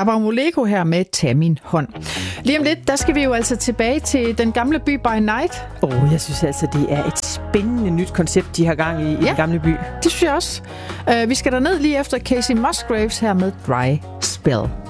Gabor Moleko her med Tag min hånd. Lige om lidt, der skal vi jo altså tilbage til den gamle by by night. Jeg synes altså, det er et spændende nyt koncept, de har gang i den gamle by. Det synes jeg også. Vi skal derned lige efter Casey Musgraves her med Dry Spell.